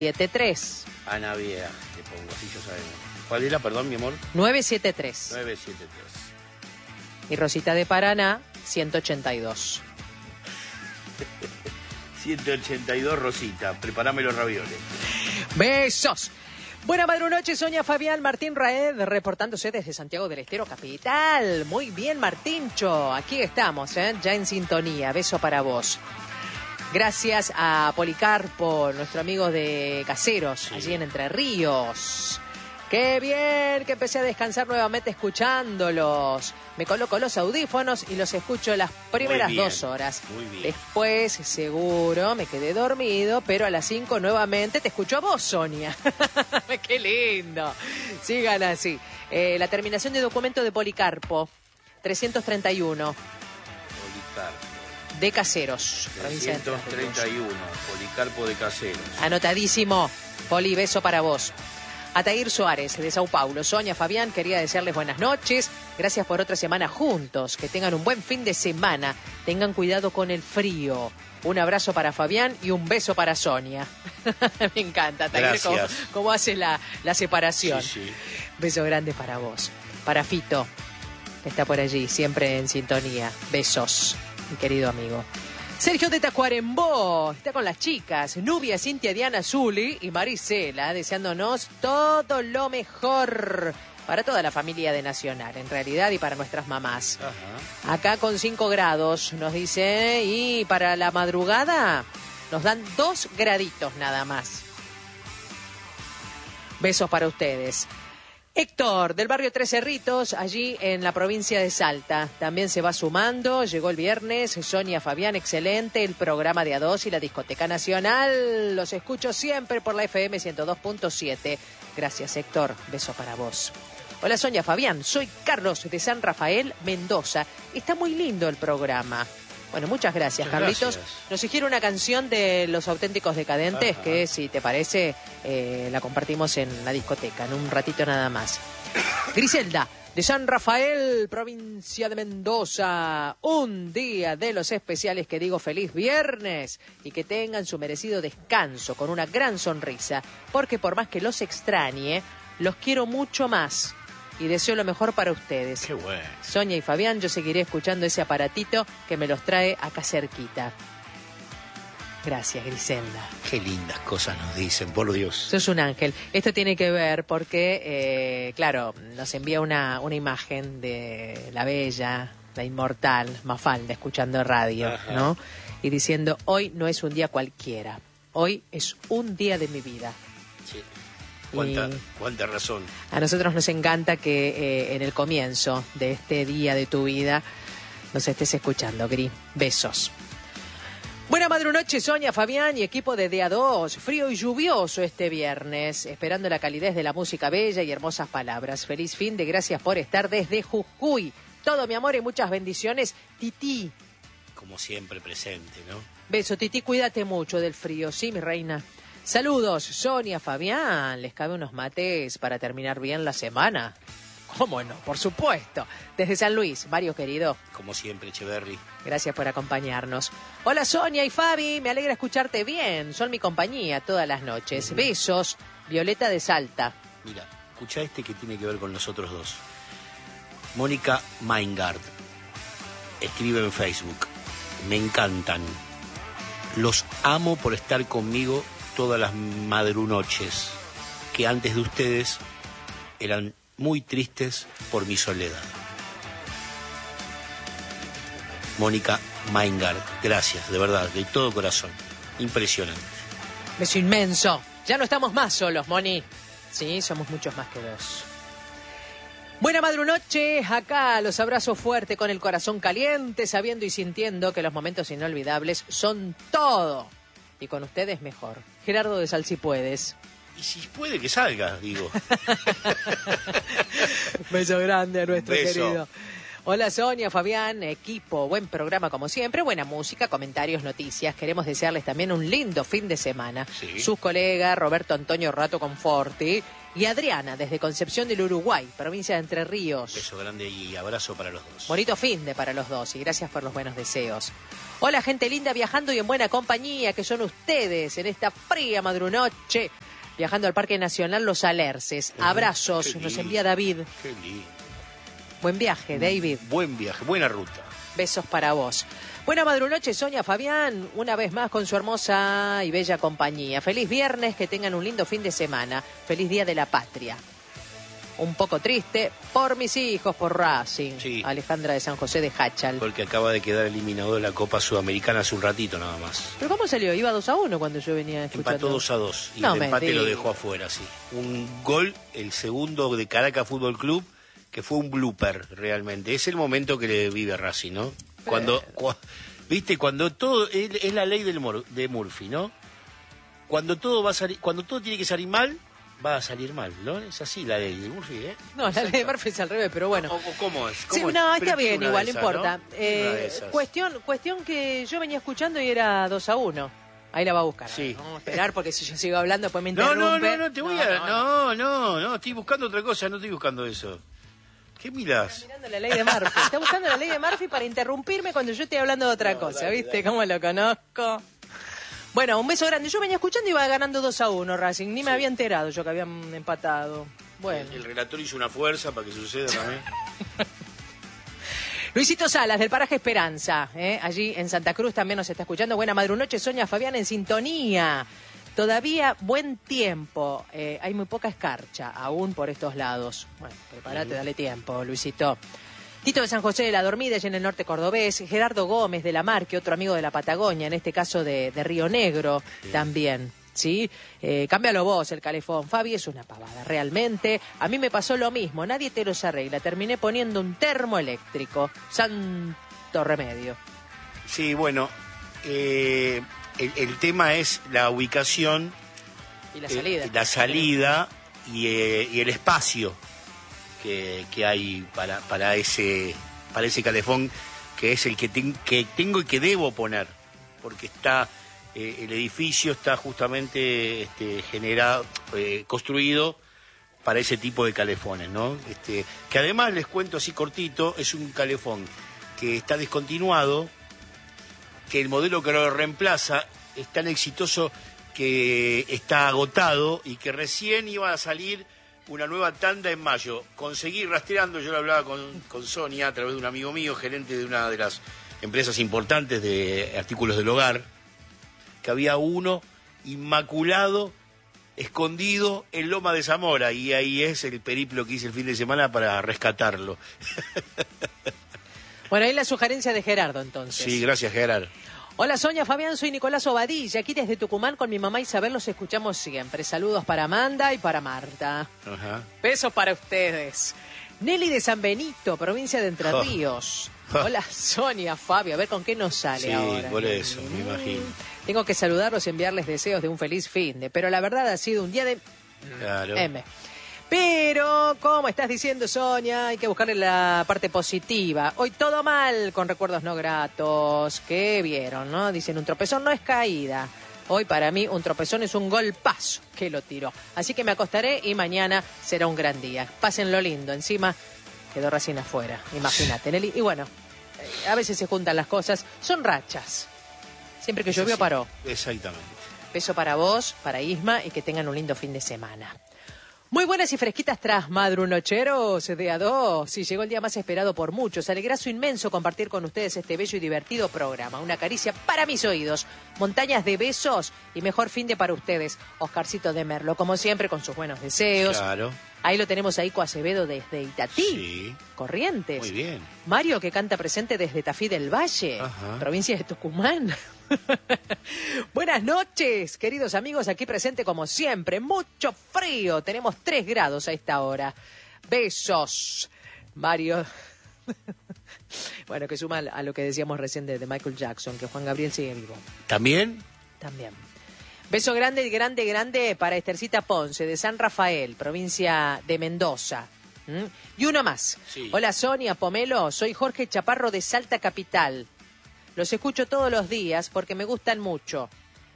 973. Ana Vía, te pongo, así yo sabemos. ¿Cuál era, perdón, mi amor? 973. 973. Y Rosita de Paraná, 182. 182, Rosita. Prepárame los ravioles. ¡Besos! Buena madrunoche, Sonia Fabián, Martín Raed, reportándose desde Santiago del Estero, capital. Muy bien, Martincho. Aquí estamos, ya en sintonía. Beso para vos. Gracias a Policarpo, nuestro amigo de Caseros, sí, allí en Entre Ríos. ¡Qué bien! Que empecé a descansar nuevamente escuchándolos. Me coloco los audífonos y los escucho las primeras 2 horas. Muy bien. Después, seguro, me quedé dormido, pero a las 5 nuevamente te escucho a vos, Sonia. ¡Qué lindo! Sigan así. La terminación de documento de Policarpo, 331. Policarpo. De Caseros. 331, Policarpo de Caseros. Anotadísimo. Poli, beso para vos. Atair Suárez, de Sao Paulo. Sonia, Fabián, quería desearles buenas noches. Gracias por otra semana juntos. Que tengan un buen fin de semana. Tengan cuidado con el frío. Un abrazo para Fabián y un beso para Sonia. Me encanta, Atair, cómo hace la separación. Sí, sí. Beso grande para vos. Para Fito, que está por allí, siempre en sintonía. Besos, mi querido amigo. Sergio de Tacuarembó está con las chicas, Nubia, Cintia, Diana, Zuli y Marisela, deseándonos todo lo mejor para toda la familia de Nacional, en realidad, y para nuestras mamás. Ajá. Acá con 5 grados, nos dice, y para la madrugada nos dan 2 graditos nada más. Besos para ustedes. Héctor, del barrio Tres Cerritos, allí en la provincia de Salta, también se va sumando, llegó el viernes. Sonia, Fabián, excelente el programa de A2 y la Discoteca Nacional, los escucho siempre por la FM 102.7. Gracias, Héctor, beso para vos. Hola, Sonia, Fabián, soy Carlos de San Rafael, Mendoza, está muy lindo el programa. Bueno, muchas gracias, Carlitos. Gracias. Nos sugiere una canción de Los Auténticos Decadentes, ajá, que si te parece la compartimos en la discoteca, en un ratito nada más. Griselda, de San Rafael, provincia de Mendoza. Un día de los especiales que digo feliz viernes y que tengan su merecido descanso con una gran sonrisa, porque por más que los extrañe, los quiero mucho más. Y deseo lo mejor para ustedes. Qué bueno. Sonia y Fabián, yo seguiré escuchando ese aparatito que me los trae acá cerquita. Gracias, Griselda. Qué lindas cosas nos dicen, por Dios. Sos un ángel. Esto tiene que ver porque, claro, nos envía una imagen de la bella, la inmortal Mafalda, escuchando radio, ajá, ¿no? Y diciendo, hoy no es un día cualquiera. Hoy es un día de mi vida. Sí. ¿Cuánta razón? A nosotros nos encanta que en el comienzo de este día de tu vida nos estés escuchando, Gri. Besos. Buena madrunoche, Sonia, Fabián y equipo de DA2. Frío y lluvioso este viernes, esperando la calidez de la música bella y hermosas palabras. Feliz fin de gracias por estar desde Jujuy. Todo mi amor y muchas bendiciones. Titi. Como siempre presente, ¿no? Beso, Titi, cuídate mucho del frío, ¿sí, mi reina? Saludos, Sonia, Fabián. ¿Les cabe unos mates para terminar bien la semana? ¿Cómo no? Por supuesto. Desde San Luis, Mario querido. Como siempre, Echeverry. Gracias por acompañarnos. Hola, Sonia y Fabi. Me alegra escucharte bien. Son mi compañía todas las noches. Besos. Violeta de Salta. Mira, escucha este que tiene que ver con nosotros dos. Mónica Maingard. Escribe en Facebook. Me encantan. Los amo por estar conmigo todas las madrunoches, que antes de ustedes eran muy tristes por mi soledad. Mónica Maingard, gracias, de verdad, de todo corazón. Impresionante. Beso inmenso. Ya no estamos más solos, Moni. Sí, somos muchos más que 2. Buena madrunoche, acá los abrazo fuerte con el corazón caliente, sabiendo y sintiendo que los momentos inolvidables son todo. Y con ustedes mejor. Gerardo de Sal, si puedes. Y si puede que salga, digo. Beso grande a nuestro beso. Querido. Hola, Sonia, Fabián, equipo. Buen programa como siempre. Buena música, comentarios, noticias. Queremos desearles también un lindo fin de semana. Sí. Sus colegas, Roberto Antonio Rato Conforti Y Adriana, desde Concepción del Uruguay, provincia de Entre Ríos. Beso grande y abrazo para los dos. Bonito finde para los dos y gracias por los buenos deseos. Hola, gente linda, viajando y en buena compañía, que son ustedes en esta fría madrunoche, viajando al Parque Nacional Los Alerces. Abrazos, nos envía David. Qué lindo. Buen viaje, David. Buen viaje, buena ruta. Besos para vos. Buena madrunoche, Sonia Fabián, una vez más con su hermosa y bella compañía. Feliz viernes, que tengan un lindo fin de semana. Feliz Día de la Patria. Un poco triste por mis hijos, por Racing. Sí. Alejandra de San José de Hachal. Porque acaba de quedar eliminado de la Copa Sudamericana hace un ratito nada más. ¿Pero cómo salió? Iba 2-1 cuando yo venía escuchando. Empató 2-2 y No el me empate lo digas. dejó afuera, sí. Un gol, el segundo de Caracas Fútbol Club, que fue un blooper realmente. Es el momento que le vive Racing, ¿no? ¿Viste? Cuando todo es la ley de Murphy, ¿no? Cuando todo va a salir, cuando todo tiene que salir mal, va a salir mal, ¿no? Es así la ley de Murphy, ¿eh? No, la ley de Murphy es al revés, pero bueno. ¿O cómo es? Sí, ¿Cómo no, es? está Pero bien, una igual, de no esas, importa. ¿no? Una de esas. Cuestión que yo venía escuchando y era 2-1. Ahí la va a buscar. Sí. Vamos a esperar porque si yo sigo hablando después me No, interrumpe. no, te voy a... No, estoy buscando otra cosa, no estoy buscando eso. ¿Qué mirás? Está mirando la ley de Murphy. Está buscando la ley de Murphy para interrumpirme cuando yo estoy hablando de otra cosa, ¿viste? ¿Cómo lo conozco? Bueno, un beso grande. Yo venía escuchando y iba ganando 2-1 Racing. Ni me había enterado yo que habían empatado. Bueno. El relator hizo una fuerza para que suceda también. Luisito Salas, del paraje Esperanza, allí en Santa Cruz también nos está escuchando. Buena madrunoche, Sonia Fabián en sintonía. Todavía buen tiempo, hay muy poca escarcha aún por estos lados. Bueno, prepárate, dale tiempo, Luisito. Tito de San José de la Dormida, allí en el norte cordobés. Gerardo Gómez de la Marque, otro amigo de la Patagonia, en este caso de Río Negro también. ¿Sí? Cámbialo vos, el calefón. Fabi, es una pavada, realmente. A mí me pasó lo mismo, nadie te los arregla. Terminé poniendo un termo eléctrico. Santo remedio. Sí, bueno, el tema es la ubicación. Y la salida. La salida y el espacio que hay para ese calefón, que es el que tengo y que debo poner, porque está... el edificio está justamente generado, construido para ese tipo de calefones, ¿no? Que además, les cuento así cortito, es un calefón que está descontinuado, que el modelo que lo reemplaza es tan exitoso que está agotado y que recién iba a salir una nueva tanda en mayo. Conseguí rastreando, yo lo hablaba con Sonia a través de un amigo mío, gerente de una de las empresas importantes de artículos del hogar, que había uno inmaculado, escondido en Loma de Zamora, y ahí es el periplo que hice el fin de semana para rescatarlo. Bueno, ahí la sugerencia de Gerardo, entonces. Sí, gracias, Gerard. Hola, Sonia Fabián, soy Nicolás Obadilla, aquí desde Tucumán con mi mamá Isabel, los escuchamos siempre. Saludos para Amanda y para Marta. Ajá. Besos para ustedes. Nelly de San Benito, provincia de Entre Ríos. Hola, Sonia, Fabio, a ver con qué nos sale ahora. Sí, por eso, me imagino. Tengo que saludarlos y enviarles deseos de un feliz finde, pero la verdad ha sido un día de... Claro. M. Pero, como estás diciendo, Sonia, hay que buscarle la parte positiva. Hoy todo mal con recuerdos no gratos. ¿Qué vieron, no? Dicen, un tropezón no es caída. Hoy para mí un tropezón es un golpazo que lo tiró. Así que me acostaré y mañana será un gran día. Pásenlo lindo. Encima quedó Racing afuera. Imagínate, Nelly. Y bueno, a veces se juntan las cosas. Son rachas. Siempre que llovió paró. Exactamente. Beso para vos, para Isma y que tengan un lindo fin de semana. Muy buenas y fresquitas tras madrunocheros de A2. Sí, llegó el día más esperado por muchos. Alegrazo inmenso compartir con ustedes este bello y divertido programa. Una caricia para mis oídos. Montañas de besos y mejor finde para ustedes. Oscarcito de Merlo, como siempre, con sus buenos deseos. Claro. Ahí lo tenemos a Ico Acevedo desde Itatí, Sí. Corrientes. Muy bien. Mario, que canta presente desde Tafí del Valle, Ajá. provincia de Tucumán. Buenas noches, queridos amigos, aquí presente como siempre. Mucho frío, tenemos 3 grados a esta hora. Besos, Mario. Bueno, que suma a lo que decíamos recién de Michael Jackson, que Juan Gabriel sigue vivo. ¿También? También. Beso grande, grande, grande para Estercita Ponce, de San Rafael, provincia de Mendoza. Y uno más. Sí. Hola, Sonia, Pomelo, soy Jorge Chaparro de Salta Capital. Los escucho todos los días porque me gustan mucho.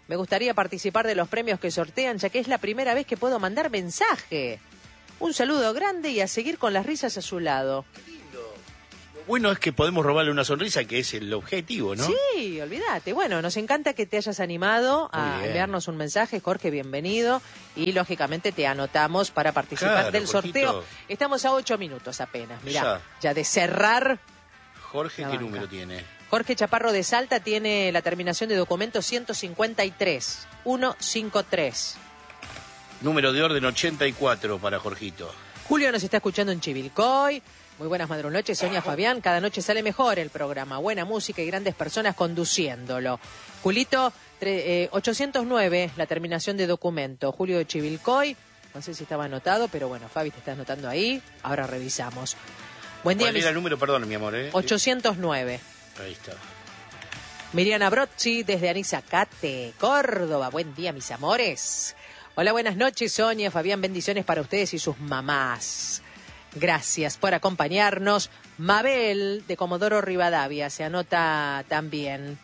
Me gustaría participar de los premios que sortean, ya que es la primera vez que puedo mandar mensaje. Un saludo grande y a seguir con las risas a su lado. Bueno, es que podemos robarle una sonrisa, que es el objetivo, ¿no? Sí, olvídate. Bueno, nos encanta que te hayas animado a enviarnos un mensaje. Jorge, bienvenido. Y, lógicamente, te anotamos para participar del sorteo. Jorgito. Estamos a 8 minutos apenas. Mirá, ya de cerrar. Jorge, ¿qué número tiene? Jorge Chaparro de Salta tiene la terminación de documento 153. 153. Número de orden 84 para Jorgito. Julio nos está escuchando en Chivilcoy. Muy buenas madrunoches, Sonia Fabián. Cada noche sale mejor el programa. Buena música y grandes personas conduciéndolo. Julito, 809, la terminación de documento. Julio de Chivilcoy. No sé si estaba anotado, pero bueno, Fabi, te está anotando ahí. Ahora revisamos. Buen día. ¿Cuál era el número? Perdón, mi amor. 809. Ahí está. Miriam Abrozzi, desde Anisacate, Córdoba. Buen día, mis amores. Hola, buenas noches, Sonia, Fabián. Bendiciones para ustedes y sus mamás. Gracias por acompañarnos. Mabel, de Comodoro Rivadavia, se anota también.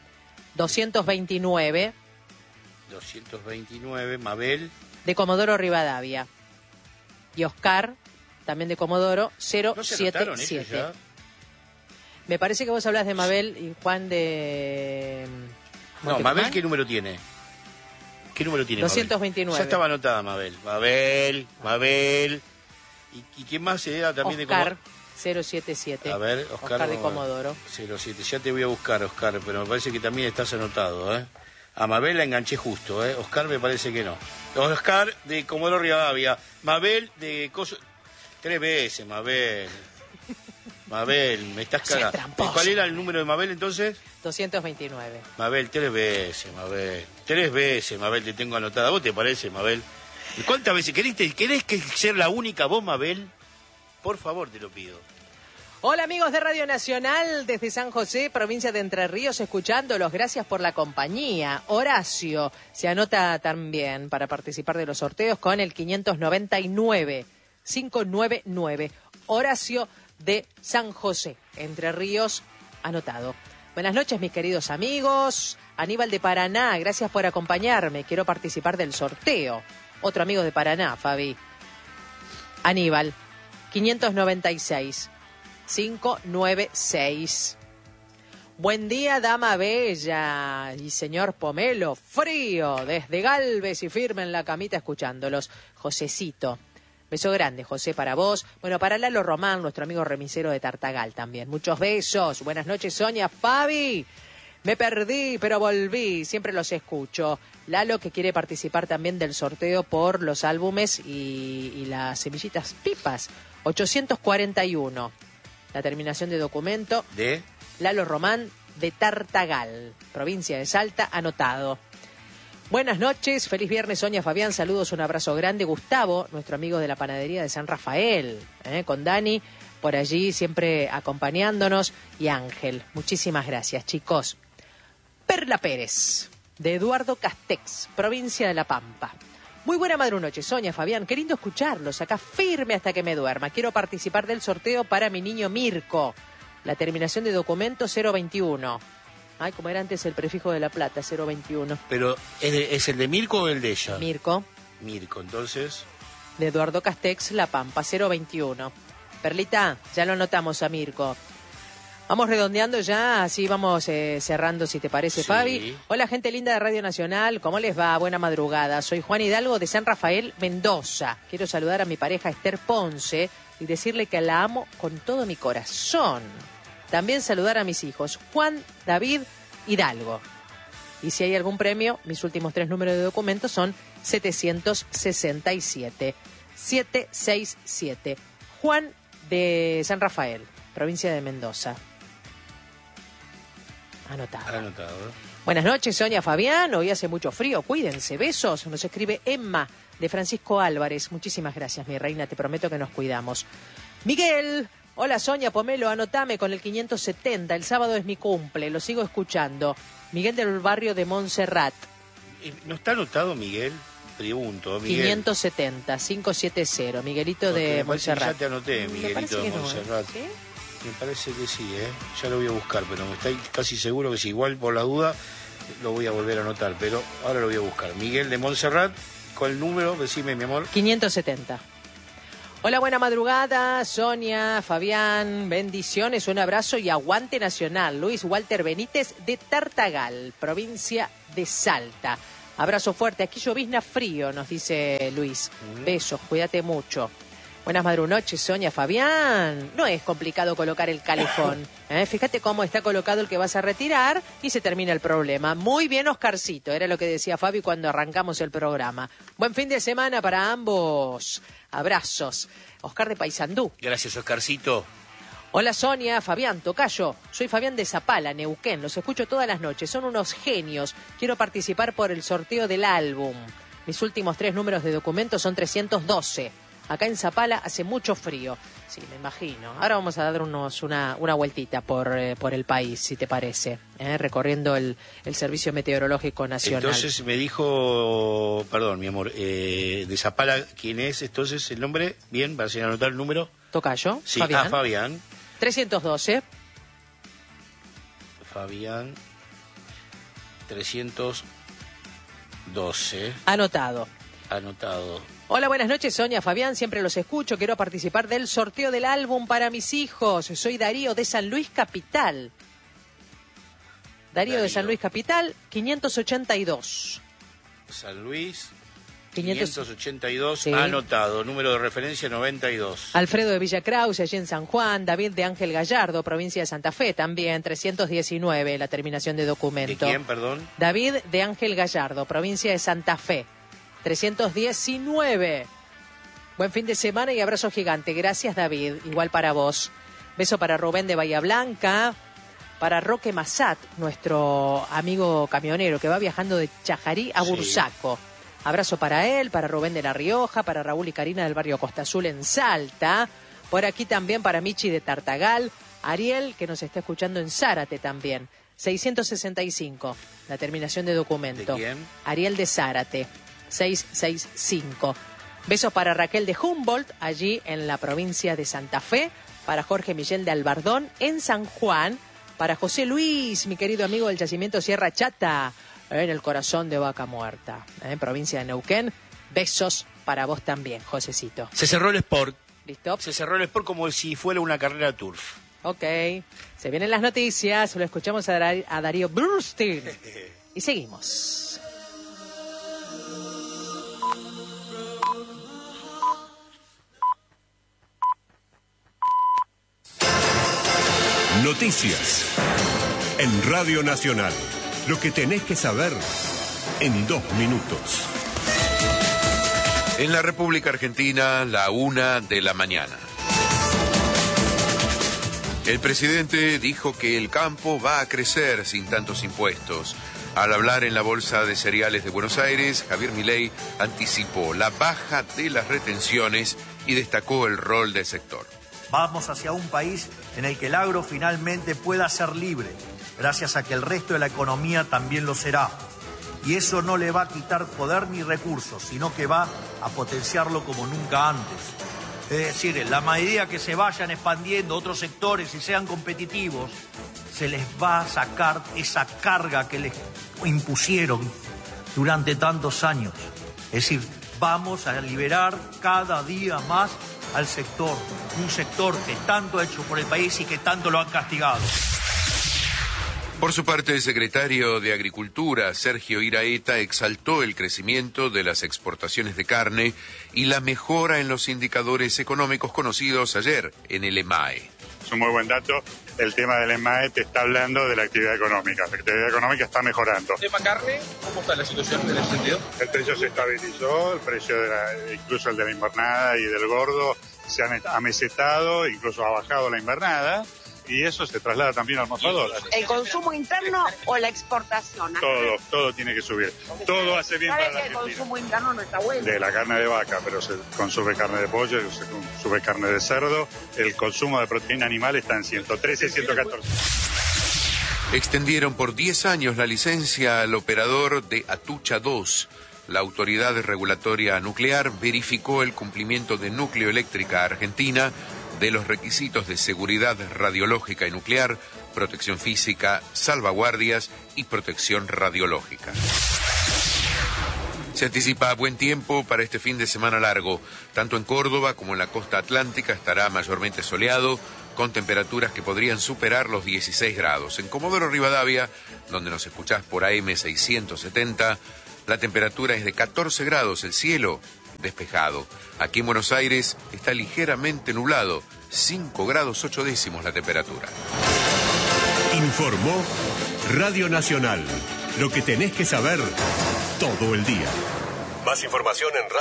229. 229, Mabel. De Comodoro Rivadavia. Y Oscar, también de Comodoro, ¿No se anotaron 077. ellos ya? Me parece que vos hablas de Mabel y Juan de... No, Mabel, ¿qué número tiene? ¿Qué número tiene 229. Mabel? Ya estaba anotada Mabel. Mabel. ¿Y quién más era también Oscar, de Comodoro? 077. A ver, Oscar de Comodoro. 07. Ya te voy a buscar, Oscar, pero me parece que también estás anotado, ¿eh? A Mabel la enganché justo, ¿eh? Oscar me parece que no. Oscar de Comodoro Rivadavia. Mabel de Coso... 3 veces, Mabel. Mabel, me estás cagando. ¿Cuál era el número de Mabel entonces? 229. Mabel, 3 veces, Mabel. 3 veces, Mabel, te tengo anotada. ¿Vos te parece, Mabel? ¿Cuántas veces? ¿Querés que ser la única vos, Mabel? Por favor, te lo pido. Hola, amigos de Radio Nacional, desde San José, provincia de Entre Ríos, escuchándolos. Gracias por la compañía. Horacio se anota también para participar de los sorteos con el 599. 599. Horacio de San José, Entre Ríos, anotado. Buenas noches, mis queridos amigos. Aníbal de Paraná, gracias por acompañarme. Quiero participar del sorteo. Otro amigo de Paraná, Fabi. Aníbal, 596. 596. Buen día, dama bella y señor Pomelo. Frío, desde Galvez y firme en la camita escuchándolos. Josecito. Beso grande, José, para vos. Bueno, para Lalo Román, nuestro amigo remisero de Tartagal también. Muchos besos. Buenas noches, Sonia. Fabi. Me perdí, pero volví. Siempre los escucho. Lalo, que quiere participar también del sorteo por los álbumes y las semillitas pipas. 841. La terminación de documento. ¿De? Lalo Román, de Tartagal, provincia de Salta, anotado. Buenas noches, feliz viernes, Sonia, Fabián. Saludos, un abrazo grande. Gustavo, nuestro amigo de la panadería de San Rafael, con Dani, por allí siempre acompañándonos. Y Ángel, muchísimas gracias, chicos. Perla Pérez, de Eduardo Castex, provincia de La Pampa. Muy buena madrunoche, Sonia, Fabián. Qué lindo escucharlos, acá firme hasta que me duerma. Quiero participar del sorteo para mi niño Mirko. La terminación de documento 021. Ay, como era antes el prefijo de La Plata, 021. Pero, ¿es el de Mirko o el de ella? Mirko. Mirko, entonces. De Eduardo Castex, La Pampa, 021. Perlita, ya lo anotamos a Mirko. Vamos redondeando ya, así vamos cerrando, si te parece, Sí. Fabi. Hola, gente linda de Radio Nacional, ¿cómo les va? Buena madrugada. Soy Juan Hidalgo de San Rafael, Mendoza. Quiero saludar a mi pareja Esther Ponce y decirle que la amo con todo mi corazón. También saludar a mis hijos, Juan, David, Hidalgo. Y si hay algún premio, mis últimos 3 números de documento son 767. 767. Juan de San Rafael, provincia de Mendoza. Anotado. Buenas noches, Sonia, Fabián. Hoy hace mucho frío, cuídense. Besos. Nos escribe Emma de Francisco Álvarez. Muchísimas gracias, mi reina. Te prometo que nos cuidamos. Miguel. Hola, Sonia, Pomelo. Anotame con el 570. El sábado es mi cumple. Lo sigo escuchando. Miguel del barrio de Montserrat. ¿No está anotado, Miguel? Pregunto, Miguel. 570, 570. Miguelito de Montserrat. Ya te anoté, Miguelito de Montserrat. ¿Sí? Me parece que sí, ¿eh? Ya lo voy a buscar, pero estoy casi seguro que sí. Igual, por la duda, lo voy a volver a anotar, pero ahora lo voy a buscar. Miguel de Montserrat, con el número, decime, mi amor. 570. Hola, buena madrugada, Sonia, Fabián, bendiciones, un abrazo y aguante nacional. Luis Walter Benítez de Tartagal, provincia de Salta. Abrazo fuerte, aquí llovizna frío, nos dice Luis. Besos, cuídate mucho. Buenas madrunoches, Sonia, Fabián. No es complicado colocar el calefón. Fíjate cómo está colocado el que vas a retirar y se termina el problema. Muy bien, Oscarcito, era lo que decía Fabi cuando arrancamos el programa. Buen fin de semana para ambos. Abrazos. Oscar de Paysandú. Gracias, Oscarcito. Hola, Sonia, Fabián, tocayo. Soy Fabián de Zapala, Neuquén. Los escucho todas las noches. Son unos genios. Quiero participar por el sorteo del álbum. Mis últimos 3 números de documentos son 312. Acá en Zapala hace mucho frío. Sí, me imagino. Ahora vamos a darnos una vueltita por el país, si te parece, recorriendo el Servicio Meteorológico Nacional. Entonces me dijo, perdón, mi amor, de Zapala, ¿quién es entonces el nombre? Bien, para sin anotar el número. Tocayo, Sí, Fabián. Fabián. 312. Fabián, 312. Anotado. Hola, buenas noches, Sonia, Fabián, siempre los escucho. Quiero participar del sorteo del álbum para mis hijos. Soy Darío de San Luis Capital. Darío de San Luis Capital, 582. San Luis, 582, sí. Anotado, número de referencia 92. Alfredo de Villa Krause, allí en San Juan. David de Ángel Gallardo, provincia de Santa Fe, también, 319, la terminación de documento. ¿De quién, perdón? David de Ángel Gallardo, provincia de Santa Fe. 319. Buen fin de semana y abrazo gigante. Gracias, David. Igual para vos. Beso para Rubén de Bahía Blanca. Para Roque Massat, nuestro amigo camionero que va viajando de Chajarí a Bursaco. Sí. Abrazo para él, para Rubén de La Rioja, para Raúl y Karina del barrio Costa Azul en Salta. Por aquí también para Michi de Tartagal. Ariel, que nos está escuchando en Zárate también. 665, la terminación de documento. ¿De quién? Ariel de Zárate. 665. Besos para Raquel de Humboldt, allí en la provincia de Santa Fe, para Jorge Miguel de Albardón, en San Juan, para José Luis, mi querido amigo del yacimiento Sierra Chata, en el corazón de Vaca Muerta, en provincia de Neuquén. Besos para vos también, Josecito. Se cerró el Sport. ¿Listo? Se cerró el Sport como si fuera una carrera turf. Ok, se vienen las noticias, lo escuchamos a Darío Burstein y seguimos. Noticias en Radio Nacional. Lo que tenés que saber en 2 minutos. En la República Argentina, la 1 de la mañana. El presidente dijo que el campo va a crecer sin tantos impuestos. Al hablar en la Bolsa de Cereales de Buenos Aires, Javier Milei anticipó la baja de las retenciones y destacó el rol del sector. Vamos hacia un país en el que el agro finalmente pueda ser libre, gracias a que el resto de la economía también lo será. Y eso no le va a quitar poder ni recursos, sino que va a potenciarlo como nunca antes. Es decir, en la medida que se vayan expandiendo otros sectores y sean competitivos, se les va a sacar esa carga que les impusieron durante tantos años. Es decir, vamos a liberar cada día más al sector, un sector que tanto ha hecho por el país y que tanto lo han castigado. Por su parte, el secretario de Agricultura, Sergio Iraeta, exaltó el crecimiento de las exportaciones de carne y la mejora en los indicadores económicos conocidos ayer en el EMAE. Es un muy buen dato. El tema del EMAE te está hablando de la actividad económica. La actividad económica está mejorando. ¿Tema carne? ¿Cómo está la situación en ese sentido? El precio se estabilizó, el precio incluso el de la invernada y del gordo se han amesetado, incluso ha bajado la invernada. Y eso se traslada también al mostrador. ¿El consumo interno o la exportación? Todo tiene que subir. Todo hace bien para la Argentina. El consumo interno no está bueno. De la carne de vaca, pero se consume carne de pollo, se consume carne de cerdo. El consumo de proteína animal está en 113, 114. Extendieron por 10 años la licencia al operador de Atucha 2. La Autoridad Regulatoria Nuclear verificó el cumplimiento de Núcleo Eléctrica Argentina de los requisitos de seguridad radiológica y nuclear protección física, salvaguardias y protección radiológica. Se anticipa buen tiempo para este fin de semana largo. Tanto en Córdoba como en la costa atlántica estará mayormente soleado, con temperaturas que podrían superar los 16 grados. En Comodoro Rivadavia, donde nos escuchás por AM 670, la temperatura es de 14 grados, el cielo despejado. Aquí en Buenos Aires está ligeramente nublado, 5 grados 8 décimos la temperatura. Informó Radio Nacional. Lo que tenés que saber todo el día. Más información en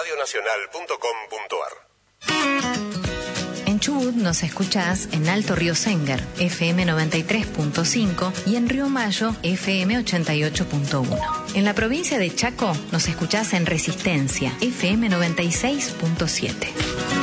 radionacional.com.ar. En Chubut nos escuchás en Alto Río Senguer, FM 93.5 y en Río Mayo, FM 88.1. En la provincia de Chaco nos escuchás en Resistencia, FM 96.7.